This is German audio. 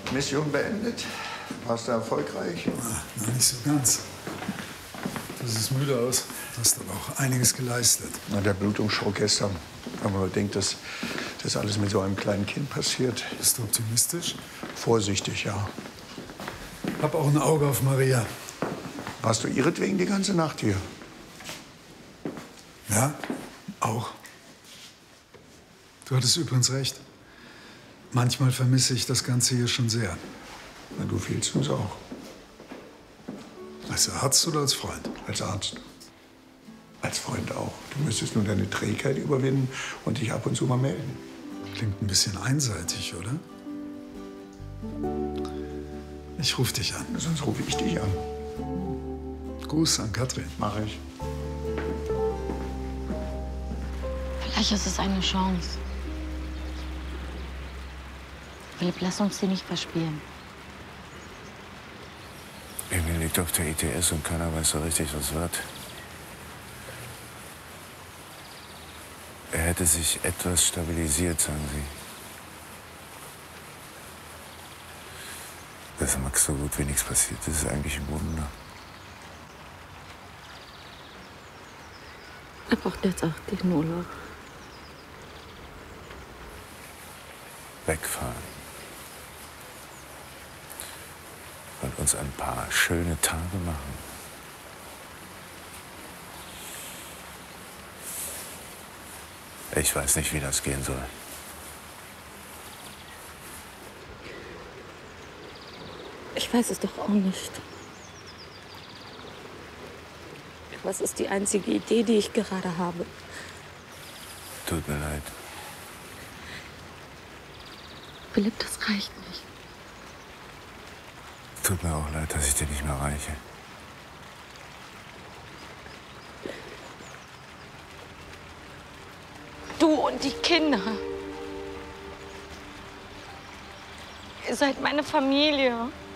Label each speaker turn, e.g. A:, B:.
A: Mission beendet? Warst du erfolgreich?
B: Na, nicht so ganz. Du siehst müde aus. Hast aber auch einiges geleistet.
A: Na, der Blutungsschock gestern. Wenn man denkt, dass das alles mit so einem kleinen Kind passiert.
B: Bist du optimistisch?
A: Vorsichtig, ja.
B: Hab auch ein Auge auf Maria.
A: Warst du ihretwegen die ganze Nacht hier?
B: Ja, auch. Du hattest übrigens recht. Manchmal vermisse ich das Ganze hier schon sehr.
A: Na, du fehlst uns auch.
B: Als Arzt oder als Freund?
A: Als Arzt. Als Freund auch. Du müsstest nur deine Trägheit überwinden und dich ab und zu mal melden.
B: Klingt ein bisschen einseitig, oder? Ich ruf dich an.
A: Sonst rufe ich dich an.
B: Gruß an Katrin.
A: Mach ich.
C: Vielleicht ist es eine Chance. Philipp, lass uns die nicht verspielen.
D: Emil liegt auf der ITS und keiner weiß so richtig, was wird. Er hätte sich etwas stabilisiert, sagen Sie. Dass Max so gut wie nichts passiert, das ist eigentlich ein Wunder.
C: Er braucht jetzt auch den Urlaub.
D: Wegfahren. Und uns ein paar schöne Tage machen. Ich weiß nicht, wie das gehen soll.
C: Ich weiß es doch auch nicht. Aber es ist die einzige Idee, die ich gerade habe.
D: Tut mir leid.
C: Philipp, das reicht nicht.
D: Tut mir auch leid, dass ich dir nicht mehr reiche.
C: Du und die Kinder. Ihr seid meine Familie.